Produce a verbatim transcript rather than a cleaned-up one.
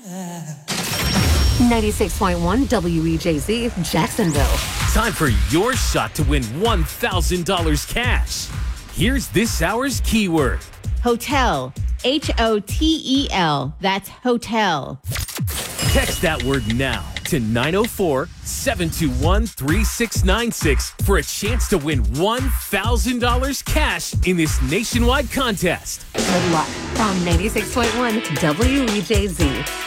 ninety-six point one W E J Z, Jacksonville. Time for your shot to win one thousand dollars cash. Here's this hour's keyword. Hotel. H O T E L. That's hotel. Text that word now to nine oh four, seven two one, three six nine six for a chance to win one thousand dollars cash in this nationwide contest. Good luck from ninety-six point one W E J Z.